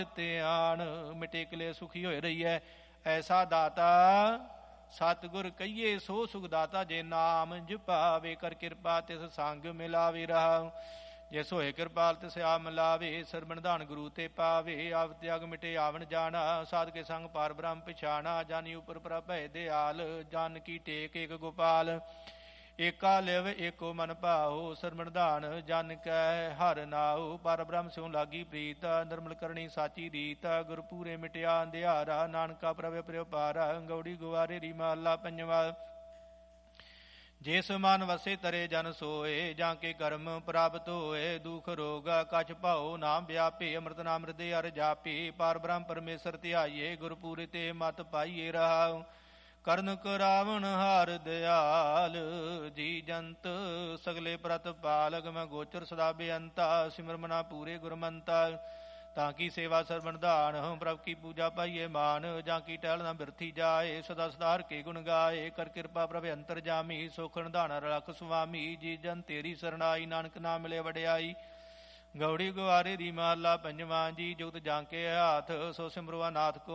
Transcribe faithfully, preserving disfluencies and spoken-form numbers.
ਧਿਆਨ ਮਿਟੇ ਕਿਲੇ ਸੁਖੀ ਹੋਏ ਰਹੀਐ। ਐਸਾ ਦਾਤਾ ਸਤਿਗੁਰ ਕਹੀਏ ਸੋ ਸੁਖ ਦਾਤਾ, ਜੇ ਨਾਮ ਜਪਾਵੇ ਕਰ ਕਿਰਪਾ ਤਿਸ ਸੰਗ ਮਿਲਾਵੇ ਰਹਾਉ। ਜਿਸ ਹੋਏ ਕਿਰਪਾਲ ਤਿਸ ਆਪ ਮਿਲਾਵੇ, ਸਰਬਣ ਧਾਨ ਗੁਰੂ ਤੇ ਪਾਵੇ। ਆਵ ਤਿਆਗ ਮਿਟੇ ਆਵਣ ਜਾਣਾ, ਸਾਧ ਕੇ ਸੰਗ ਪਾਰ ਬ੍ਰਹਮ ਪਛਾਣਾ। ਜਾਨੀ ਉਪਰ ਪ੍ਰਭ ਭੈ ਦਿਆਲ, ਜਨ ਕੀ ਟੇਕ ਏਕ ਗੋਪਾਲ। ਏਕਾ ਲਿਵ ਏਕੋ ਮਨ ਭਾਉ, ਸਰਬਣ ਧਾਨ ਜਨ ਕੈ ਹਰਿ ਨਾਉ। ਪਰ ਬ੍ਰਹਮ ਸਿਉ ਲਾਗੀ ਪ੍ਰੀਤ, ਨਿਰਮਲ ਕਰਨੀ ਸਾਚੀ ਰੀਤ। ਗੁਰ ਪੂਰੇ ਮਿਟਿਆ ਅੰਧਿਆਰਾ, ਨਾਨਕਾ ਪ੍ਰਭ ਪ੍ਰਿਉ ਪਾਰਾ। ਗੌੜੀ ਗੁਆਰੇ ਰੀ ਮਹੱਲਾ ਪੰਜਵਾ। ਜਿਸ ਮਨ ਵਸੇ ਤਰੇ ਜਨ ਸੋਏ, ਜਾਂ ਕੇ ਕਰਮ ਪ੍ਰਾਪਤ ਹੋਏ। ਦੁਖ ਰੋਗ ਕਛ ਭਾਉ ਨਾਮ ਵਿਆਪੇ, ਅੰਮ੍ਰਿਤ ਨਾਮ ਹਿਰਦੇ ਹਰਿ ਜਾਪੇ। ਪਾਰ ਬ੍ਰਹਮ ਪਰਮੇਸ਼ਰ ਧਿਆਈਏ, ਗੁਰ ਪੂਰੇ ਤੇ ਮਤ ਪਾਈਏ ਰਹਾਉ। ਕਰਨ ਕਰਾਵਣ ਹਰਿ ਦਿਆਲ, ਜੀ ਜੰਤ ਸਗਲੇ ਪ੍ਰਤਪਾਲ। ਅਗਮ ਗੋਚਰ ਸਦਾ ਬੇਅੰਤਾ, ਸਿਮਰ ਮਨਾ ਪੂਰੇ ਗੁਰਮੰਤਾ। ਤਾਂ ਕੀ ਸੇਵਾ ਸਰਬਣ ਧਾਨ, ਪ੍ਰਭ ਕੀ ਪੂਜਾ ਪਾਈਏ ਮਾਨ। ਜਾਂ ਕੀ ਟਹਿਲ ਨਾ ਬਿਰਥੀ ਜਾਏ, ਸਦਾ ਸਦਾਰ ਕੇ ਗੁਣ ਗਾਏ। ਕਰ ਕਿਰਪਾ ਪ੍ਰਭ ਅੰਤਰ ਜਾਮੀ, ਸੋਖਣ ਧਾਨ ਰਖ ਸੁਆਮੀ। ਜੀ ਜਨ ਤੇਰੀ ਸਰਣਾਈ, ਨਾਨਕ ਨਾਮ ਮਿਲੇ ਵਡਿਆਈ। ਗੌੜੀ ਗੁਆਰੇ ਦੀ ਮਹੱਲਾ ਪੰਜਵਾਂ। ਜੀ ਜੁਗਤ ਜਾਂ ਕੇ ਹਾਥ, ਸੋ ਸਿਮਰੋ ਅਨਾਥ ਕੋ